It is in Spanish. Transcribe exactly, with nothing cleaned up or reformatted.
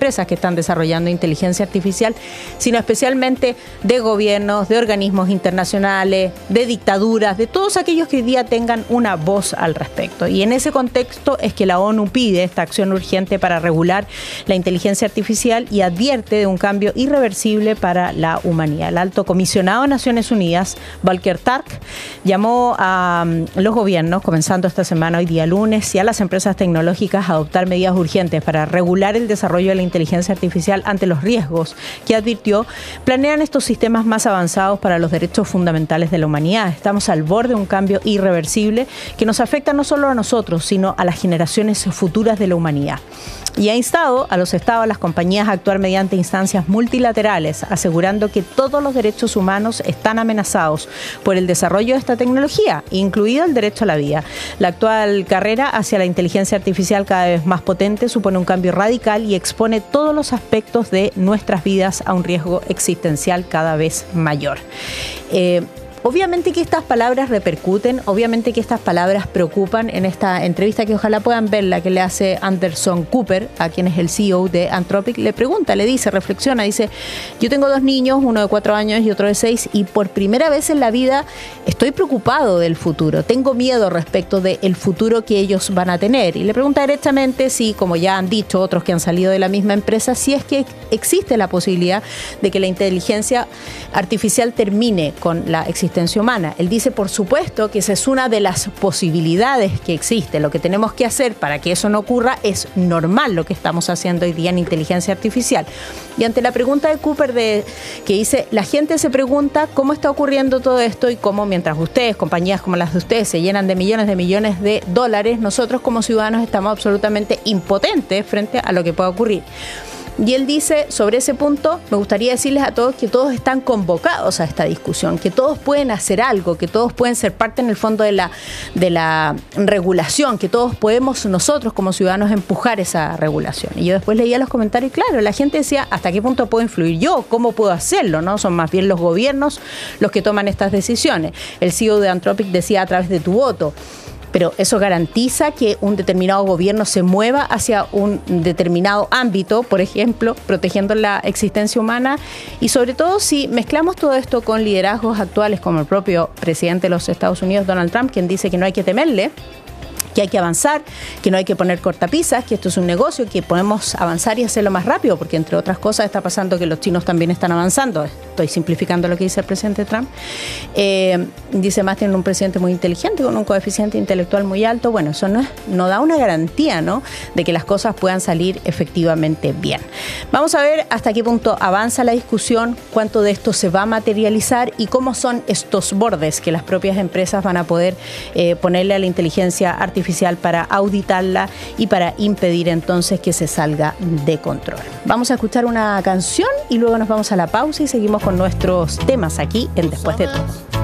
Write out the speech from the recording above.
empresas que están desarrollando inteligencia artificial, sino especialmente de gobiernos, de organismos internacionales, de dictaduras, de todos aquellos que hoy día tengan una voz al respecto. Y en ese contexto es que la ONU pide esta acción urgente para regular la inteligencia artificial y advierte de un cambio irreversible para la humanidad. El alto comisionado de Naciones Unidas, Volker Turk, llamó a los gobiernos, comenzando esta semana, hoy día lunes, y a las empresas tecnológicas a adoptar medidas urgentes para regular el desarrollo de la inteligencia artificial ante los riesgos que advirtió planean estos sistemas más avanzados para los derechos fundamentales de la humanidad. Estamos al borde de un cambio irreversible que nos afecta no solo a nosotros, sino a las generaciones futuras de la humanidad. Y ha instado a los estados, a las compañías a actuar mediante instancias multilaterales, asegurando que todos los derechos humanos están amenazados por el desarrollo de esta tecnología, incluido el derecho a la vida. La actual carrera hacia la inteligencia artificial cada vez más potente supone un cambio radical y expone todos los aspectos de nuestras vidas a un riesgo existencial cada vez mayor. Eh, Obviamente que estas palabras repercuten, obviamente que estas palabras preocupan. En esta entrevista, que ojalá puedan verla, que le hace Anderson Cooper, a quien es el C E O de Anthropic, le pregunta, le dice, reflexiona, dice: yo tengo dos niños, uno de cuatro años y otro de seis, y por primera vez en la vida estoy preocupado del futuro, tengo miedo respecto del futuro que ellos van a tener. Y le pregunta directamente si, como ya han dicho otros que han salido de la misma empresa, si es que existe la posibilidad de que la inteligencia artificial termine con la existencia humana. Él dice, por supuesto, que esa es una de las posibilidades que existe. Lo que tenemos que hacer para que eso no ocurra es normal lo que estamos haciendo hoy día en inteligencia artificial. Y ante la pregunta de Cooper, de, que dice, la gente se pregunta cómo está ocurriendo todo esto y cómo, mientras ustedes, compañías como las de ustedes, se llenan de millones de millones de dólares, nosotros como ciudadanos estamos absolutamente impotentes frente a lo que pueda ocurrir. Y él dice, sobre ese punto, me gustaría decirles a todos que todos están convocados a esta discusión, que todos pueden hacer algo, que todos pueden ser parte en el fondo de la, de la regulación, que todos podemos nosotros como ciudadanos empujar esa regulación. Y yo después leía los comentarios y claro, la gente decía, ¿hasta qué punto puedo influir yo? ¿Cómo puedo hacerlo? ¿No? Son más bien los gobiernos los que toman estas decisiones. El C E O de Anthropic decía, a través de tu voto. Pero eso garantiza que un determinado gobierno se mueva hacia un determinado ámbito, por ejemplo, protegiendo la existencia humana. Y sobre todo si mezclamos todo esto con liderazgos actuales como el propio presidente de los Estados Unidos, Donald Trump, quien dice que no hay que temerle, que hay que avanzar, que no hay que poner cortapisas, que esto es un negocio, que podemos avanzar y hacerlo más rápido, porque entre otras cosas está pasando que los chinos también están avanzando. Estoy simplificando lo que dice el presidente Trump. Eh, dice más, tienen un presidente muy inteligente, con un coeficiente intelectual muy alto. Bueno, eso no, es, no da una garantía, ¿no?, de que las cosas puedan salir efectivamente bien. Vamos a ver hasta qué punto avanza la discusión, cuánto de esto se va a materializar y cómo son estos bordes que las propias empresas van a poder eh, ponerle a la inteligencia artificial para auditarla y para impedir entonces que se salga de control. Vamos a escuchar una canción y luego nos vamos a la pausa y seguimos con nuestros temas aquí en Después de Todo.